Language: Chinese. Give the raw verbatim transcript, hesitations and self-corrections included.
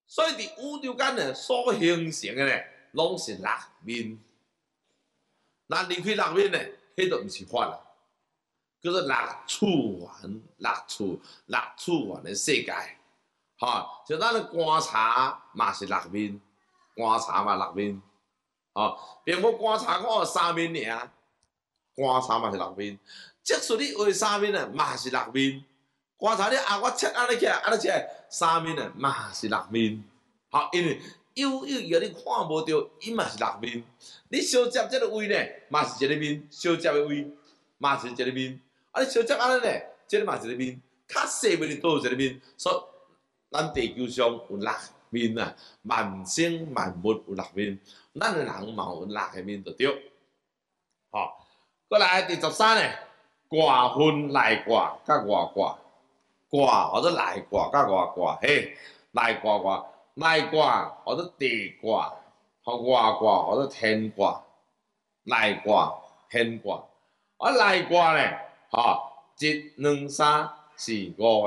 所以伫宇宙间呢，所形成的呢，拢是六面。那离开六面呢，迄就毋是法啦，叫做六次元、六次、六次元的世界。吼、哦，就咱咧观察嘛是六面，观察嘛六面。哦，并无观察看三面尔，观察嘛是六面。即使你画三面呢，嘛是六面。观察你啊，我切安尼起来，安尼起来，三面呢嘛是六面。好，因为有有有你看无着，伊嘛是六面。你小接即个位呢，嘛是一个面；小接的位嘛是一个面。啊，你小接安尼呢，即个嘛是一个面。较细面的都有一个面，所以咱地球上有六面啊，万生万物有六面，咱的人嘛有六个面就对。好，过来第十三呢，卦分内卦甲外卦。卦或者内卦甲外卦，嘿，内卦卦，内卦或者地卦，和外卦或者天卦，内卦、天卦，啊内卦呢，吼，一、两、三、四、五。